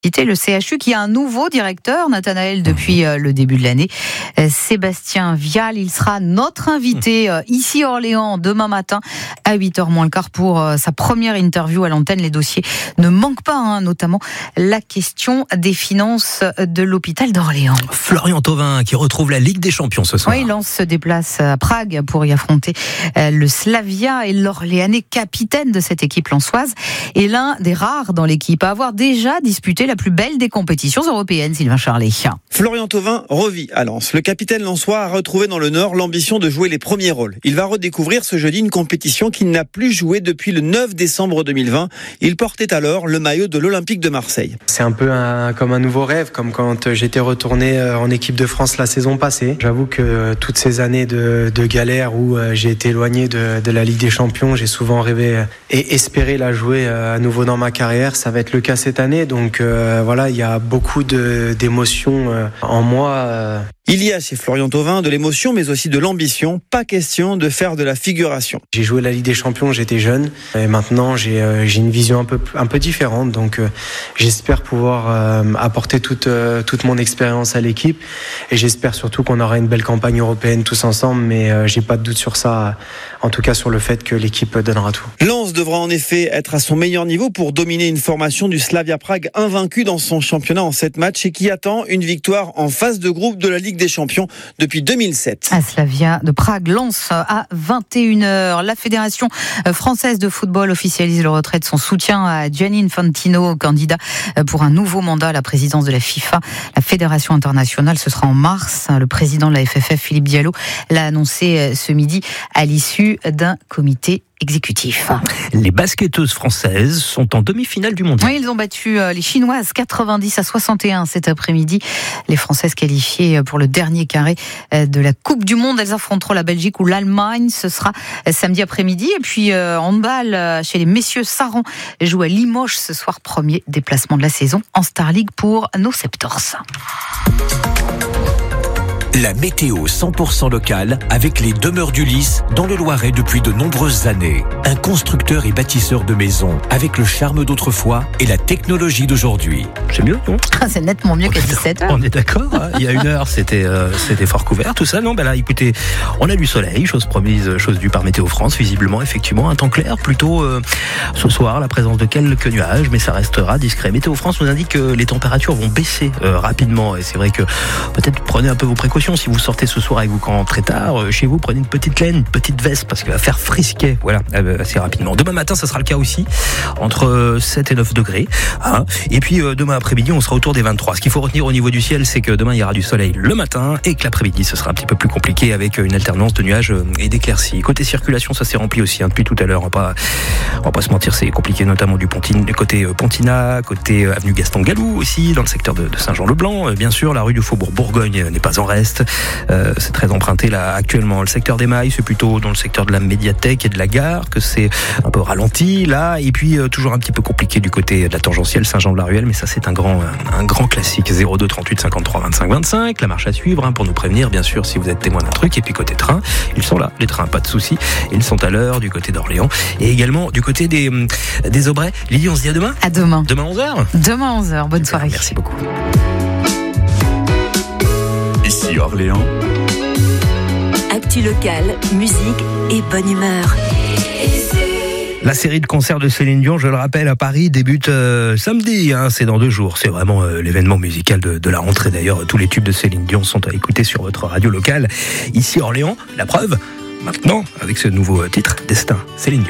Le CHU qui a un nouveau directeur, Nathanaël, depuis le début de l'année. Sébastien Vial, il sera notre invité ici à Orléans demain matin à 8h moins le quart pour sa première interview à l'antenne. Les dossiers ne manquent pas, notamment la question des finances de l'hôpital d'Orléans. Florian Thauvin qui retrouve la Ligue des Champions ce soir. Oui, Lens se déplace à Prague pour y affronter le Slavia et l'Orléanais, capitaine de cette équipe lensoise, est l'un des rares dans l'équipe à avoir déjà disputé la plus belle des compétitions européennes, Sylvain Charlet. Florian Thauvin revit à Lens. Le capitaine lensois a retrouvé dans le Nord l'ambition de jouer les premiers rôles. Il va redécouvrir ce jeudi une compétition qu'il n'a plus jouée depuis le 9 décembre 2020. Il portait alors le maillot de l'Olympique de Marseille. C'est un peu comme un nouveau rêve, comme quand j'étais retourné en équipe de France la saison passée. J'avoue que toutes ces années de galère où j'ai été éloigné de la Ligue des Champions, j'ai souvent rêvé et espéré la jouer à nouveau dans ma carrière. Ça va être le cas cette année, donc voilà, il y a beaucoup d'émotions en moi. Il y a chez Florian Thauvin de l'émotion mais aussi de l'ambition. Pas question de faire de la figuration. J'ai joué la Ligue des Champions, j'étais jeune et maintenant j'ai une vision un peu différente, donc j'espère pouvoir apporter toute mon expérience à l'équipe et j'espère surtout qu'on aura une belle campagne européenne tous ensemble, mais j'ai pas de doute sur ça, en tout cas sur le fait que l'équipe donnera tout. Lens devra en effet être à son meilleur niveau pour dominer une formation du Slavia Prague invaincu dans son championnat en 7 matchs et qui attend une victoire en phase de groupe de la Ligue des Champions depuis 2007. À Slavia de Prague, Lens à 21h. La Fédération française de football officialise le retrait de son soutien à Gianni Infantino, candidat pour un nouveau mandat à la présidence de la FIFA. La Fédération internationale, ce sera en mars. Le président de la FFF, Philippe Diallo, l'a annoncé ce midi à l'issue d'un comité exécutif. Les basketteuses françaises sont en demi-finale du mondial. Oui, ils ont battu les Chinoises 90-61 cet après-midi. Les Françaises qualifiées pour le dernier carré de la Coupe du Monde. Elles affronteront la Belgique ou l'Allemagne. Ce sera samedi après-midi. Et puis handball chez les messieurs, Saran joue à Limoges ce soir. Premier déplacement de la saison en Star League pour nos Septors. La météo 100% locale avec les Demeures du Lys dans le Loiret depuis de nombreuses années. Un constructeur et bâtisseur de maisons avec le charme d'autrefois et la technologie d'aujourd'hui. C'est mieux, non ? C'est nettement mieux qu'à 17h. On est d'accord, il y a 1 heure, c'était fort couvert, tout ça. Non, là, écoutez, on a du soleil, chose promise, chose due par Météo France, visiblement, effectivement, un temps clair, plutôt ce soir, la présence de quelques nuages, mais ça restera discret. Météo France nous indique que les températures vont baisser rapidement, et c'est vrai que peut-être prenez un peu vos précautions. Si vous sortez ce soir et que vous rentrez tard, chez vous, prenez une petite laine, une petite veste, parce qu'il va faire frisquet, voilà, assez rapidement. Demain matin, ça sera le cas aussi, entre 7 et 9 degrés. Et puis demain après-midi, on sera autour des 23. Ce qu'il faut retenir au niveau du ciel, c'est que demain, il y aura du soleil le matin et que l'après-midi, ce sera un petit peu plus compliqué avec une alternance de nuages et d'éclaircies. Côté circulation, ça s'est rempli aussi depuis tout à l'heure. On va pas se mentir, c'est compliqué, notamment du côté Pontina, côté avenue Gaston Gallou aussi, dans le secteur de Saint-Jean-le-Blanc. Bien sûr, la rue du Faubourg Bourgogne n'est pas en reste. C'est très emprunté là actuellement. Le secteur des Mailles, c'est plutôt dans le secteur de la médiathèque et de la gare que c'est un peu ralenti là. Et puis toujours un petit peu compliqué du côté de la tangentielle Saint-Jean-de-la-Ruelle, mais ça c'est un grand classique. 02 38 53 25 25. La marche à suivre pour nous prévenir, bien sûr, si vous êtes témoin d'un truc. Et puis côté train, ils sont là, les trains, pas de souci. Ils sont à l'heure du côté d'Orléans et également du côté des Aubrais. Lydie, on se dit à demain. À demain. Demain 11h. Demain 11h. Bonne soirée. Merci beaucoup. Ici Orléans. Actu locale, musique et bonne humeur. La série de concerts de Céline Dion, je le rappelle, à Paris, débute samedi. C'est dans 2 jours. C'est vraiment l'événement musical de la rentrée. D'ailleurs, tous les tubes de Céline Dion sont à écouter sur votre radio locale. Ici Orléans, la preuve, maintenant, avec ce nouveau titre, Destin, Céline Dion.